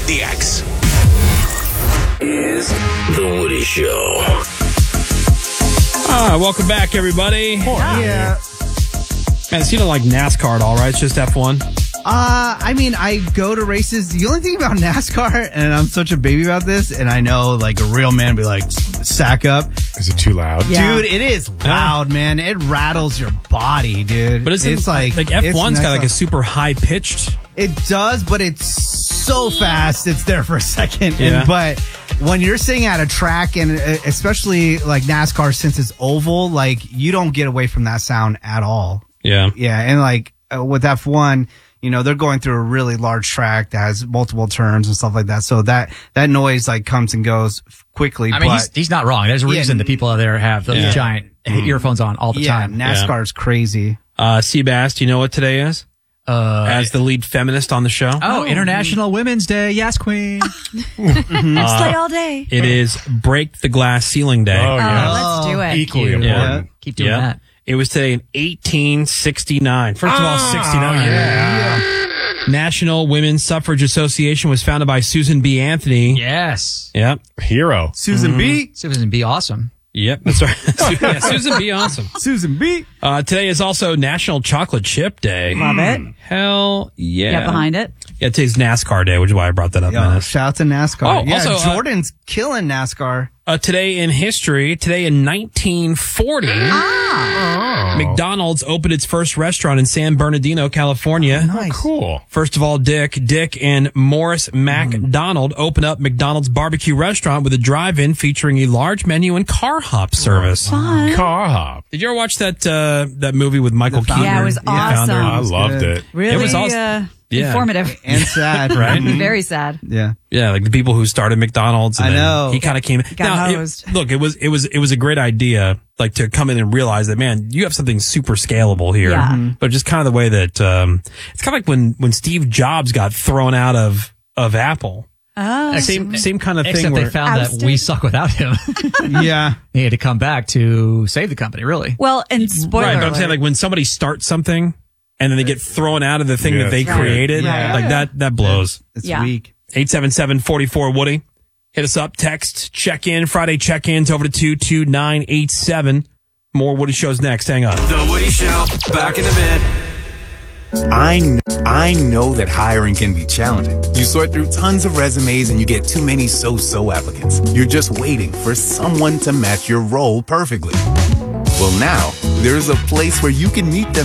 The X is The Woody Show. Welcome back, everybody. Yeah. Man, so you don't like NASCAR at all, right? It's just F1? I mean, I go to races. The only thing about NASCAR, and I'm such a baby about this, and I know like a real man would be like, sack up. Is it too loud? Yeah. Dude, it is loud, man. It rattles your body, dude. But it's like F1's got like a super high-pitched... It does, but it's so fast. It's there for a second. Yeah. But when you're sitting at a track, and especially like NASCAR, since it's oval, like you don't get away from that sound at all. Yeah. Yeah, and like with F1, you know, they're going through a really large track that has multiple turns and stuff like that. So that noise like comes and goes quickly. I mean, but he's not wrong. There's a reason the people out there have those giant earphones on all the time. NASCAR is crazy. Seabass, do you know what today is? As the lead feminist on the show? International Women's Day. Yes, queen. Slay all day. It is Break the Glass Ceiling Day. Oh, yeah. Let's do it. Equally Yeah. important. Keep doing that. It was today in 1869. First of all, 69. Yeah. National Women's Suffrage Association was founded by Susan B. Anthony. Yes. Yep. Hero. Susan B. Susan B. Awesome. Yep, that's right. Yeah, Susan B. Awesome. Susan B. Today is also National Chocolate Chip Day. Love it. Hell yeah. Get behind it. Yeah, today's NASCAR Day, which is why I brought that up. Menace. Shout out to NASCAR. Oh, yeah, also, Jordan's killing NASCAR. Today in history, today in 1940, McDonald's opened its first restaurant in San Bernardino, California. Nice. Cool. First of all, Dick and Morris MacDonald opened up McDonald's barbecue restaurant with a drive-in featuring a large menu and car hop service. Fun. Car hop. Did you ever watch that movie with Michael Keaton? Yeah, it was awesome. I loved it. Really It was also- yeah. informative. And sad. Right? Very sad. Yeah. Yeah, like the people who started McDonald's. And I then know. He kind of came. Got hosed. Look, it was a great idea, like to come in and realize that, man, you have something super scalable here. Yeah. But just kind of the way that it's kind of like when Steve Jobs got thrown out of Apple. Oh. Same kind of thing. Except Where, they found that we suck without him. Yeah. He had to come back to save the company, really. Well, and spoiler right, but I'm saying alert. like when somebody starts something and then they get thrown out of the thing that they that's right. created, Yeah. like that blows. It's Yeah. weak. 877-44-WOODY. Hit us up. Text, check in. Friday check-ins over to 22987. More Woody Shows next. Hang on. The Woody Show, back in a bit. I know that hiring can be challenging. You sort through tons of resumes and you get too many so-so applicants. You're just waiting for someone to match your role perfectly. Well, now, there's a place where you can meet them